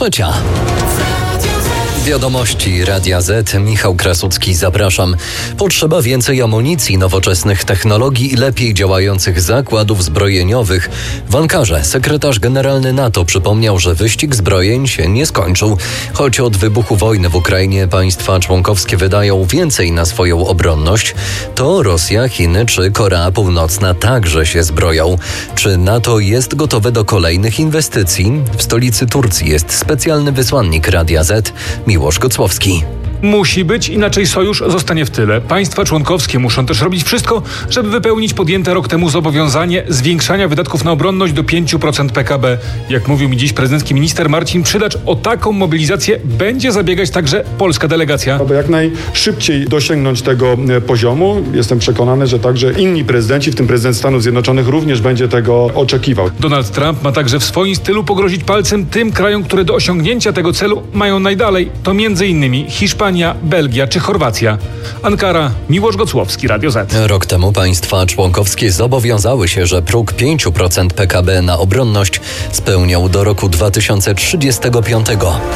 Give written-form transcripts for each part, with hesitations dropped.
3. Wiadomości Radia Z. Michał Krasucki, zapraszam. Potrzeba więcej amunicji, nowoczesnych technologii i lepiej działających zakładów zbrojeniowych. W Ankarze sekretarz generalny NATO przypomniał, że wyścig zbrojeń się nie skończył. Choć od wybuchu wojny w Ukrainie państwa członkowskie wydają więcej na swoją obronność, to Rosja, Chiny czy Korea Północna także się zbroją. Czy NATO jest gotowe do kolejnych inwestycji? W stolicy Turcji jest specjalny wysłannik Radia Z, Miłosz Gocłowski. Musi być, inaczej sojusz zostanie w tyle. Państwa członkowskie muszą też robić wszystko, żeby wypełnić podjęte rok temu zobowiązanie zwiększania wydatków na obronność do 5% PKB. Jak mówił mi dziś prezydencki minister Marcin Przydacz, o taką mobilizację będzie zabiegać także polska delegacja. Aby jak najszybciej dosięgnąć tego poziomu, jestem przekonany, że także inni prezydenci, w tym prezydent Stanów Zjednoczonych, również będzie tego oczekiwał. Donald Trump ma także w swoim stylu pogrozić palcem tym krajom, które do osiągnięcia tego celu mają najdalej. To m.in. Hiszpania, Belgia czy Chorwacja. Ankara, Miłosz Gocłowski, Radio Z. Rok temu państwa członkowskie zobowiązały się, że próg 5% PKB na obronność spełnią do roku 2035.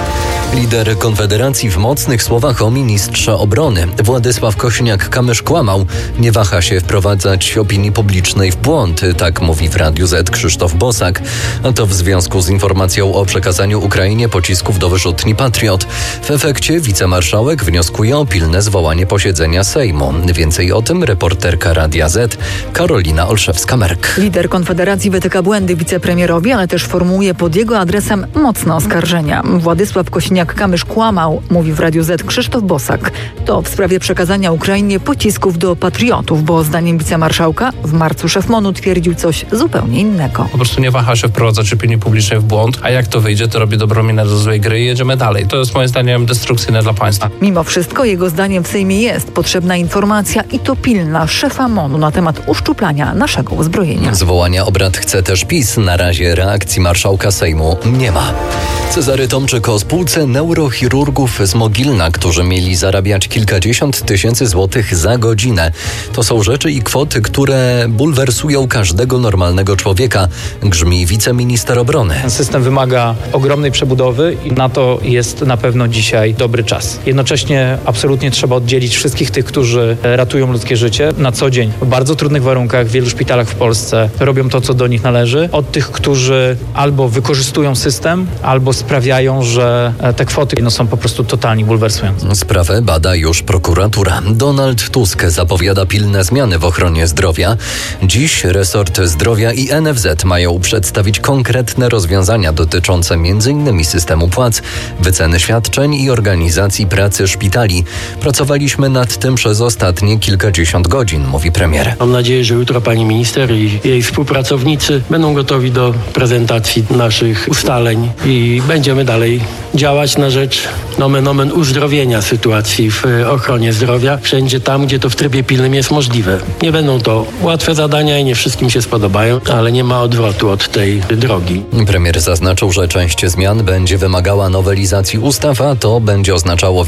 Lider Konfederacji w mocnych słowach o ministrze obrony. Władysław Kosiniak-Kamysz kłamał. Nie waha się wprowadzać opinii publicznej w błąd, tak mówi w Radiu Z Krzysztof Bosak. A to w związku z informacją o przekazaniu Ukrainie pocisków do wyrzutni Patriot. W efekcie wicemarszałek wnioskuje o pilne zwołanie posiedzenia Sejmu. Więcej o tym reporterka Radia Z Karolina Olszewska-Merk. Lider Konfederacji wytyka błędy wicepremierowi, ale też formułuje pod jego adresem mocne oskarżenia. Władysław Kosiniak-Kamysz kłamał, mówi w Radiu Z Krzysztof Bosak. To w sprawie przekazania Ukrainie pocisków do Patriotów, bo zdaniem wicemarszałka w marcu szef MON-u twierdził coś zupełnie innego. Po prostu nie waha się wprowadzać opinii publicznej w błąd, a jak to wyjdzie, to robi dobrą minę do złej gry i jedziemy dalej. To jest moim zdaniem destrukcyjne dla państwa. Mimo wszystko jego zdaniem w Sejmie jest potrzebna informacja i to pilna szefa MON-u na temat uszczuplania naszego uzbrojenia. Zwołania obrad chce też PiS. Na razie reakcji marszałka Sejmu nie ma. Cezary Tomczyk o spółce neurochirurgów z Mogilna, którzy mieli zarabiać kilkadziesiąt tysięcy złotych za godzinę. To są rzeczy i kwoty, które bulwersują każdego normalnego człowieka, grzmi wiceminister obrony. Ten system wymaga ogromnej przebudowy i na to jest na pewno dzisiaj dobry czas. Jednocześnie absolutnie trzeba oddzielić wszystkich tych, którzy ratują ludzkie życie na co dzień w bardzo trudnych warunkach w wielu szpitalach w Polsce, robią to, co do nich należy, od tych, którzy albo wykorzystują system, albo sprawiają, że te kwoty są po prostu totalnie bulwersujące. Sprawę bada już prokuratura. Donald Tusk zapowiada pilne zmiany w ochronie zdrowia. Dziś resort zdrowia i NFZ mają przedstawić konkretne rozwiązania dotyczące m.in. systemu płac, wyceny świadczeń i organizacji pracy szpitali. Pracowaliśmy nad tym przez ostatnie kilkadziesiąt godzin, mówi premier. Mam nadzieję, że jutro pani minister i jej współpracownicy będą gotowi do prezentacji naszych ustaleń i będziemy dalej działać na rzecz nomen omen uzdrowienia sytuacji w ochronie zdrowia, wszędzie tam, gdzie to w trybie pilnym jest możliwe. Nie będą to łatwe zadania i nie wszystkim się spodobają, ale nie ma odwrotu od tej drogi. Premier zaznaczył, że część zmian będzie wymagała nowelizacji ustaw, a to będzie oznaczało